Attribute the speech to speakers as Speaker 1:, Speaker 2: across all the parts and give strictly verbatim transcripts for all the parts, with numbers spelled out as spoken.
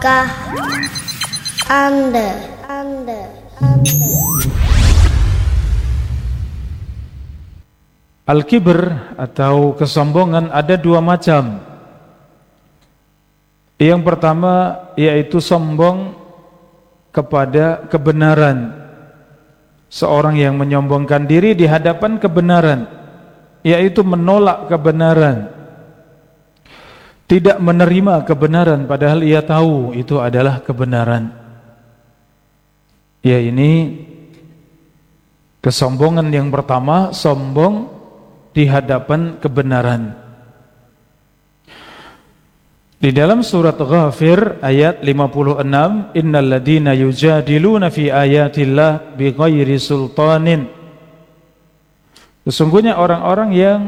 Speaker 1: Kah Anda Anda Anda
Speaker 2: Al-kibr atau kesombongan ada dua macam. Yang pertama yaitu sombong kepada kebenaran. Seorang yang menyombongkan diri di hadapan kebenaran, yaitu menolak kebenaran, tidak menerima kebenaran padahal ia tahu itu adalah kebenaran. Ya, ini kesombongan yang pertama, sombong di hadapan kebenaran. Di dalam surat Ghafir ayat lima puluh enam, innal ladzina yujadiluna fi ayatillah bighairi sultanin. Sesungguhnya orang-orang yang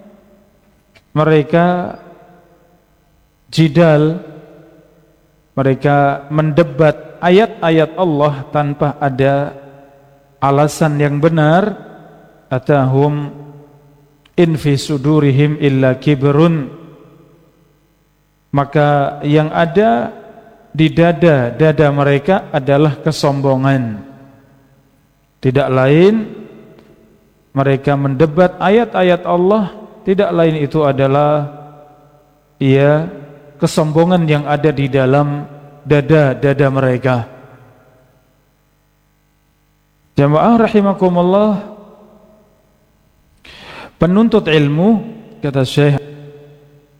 Speaker 2: mereka jidal, mereka mendebat ayat-ayat Allah tanpa ada alasan yang benar, atahum in fi sudurihim illa kibrun, maka yang ada di dada-dada mereka adalah kesombongan. Tidak lain mereka mendebat ayat-ayat Allah, tidak lain itu adalah ia kesombongan yang ada di dalam dada-dada mereka. Jamaah rahimakumullah, penuntut ilmu, kata Syekh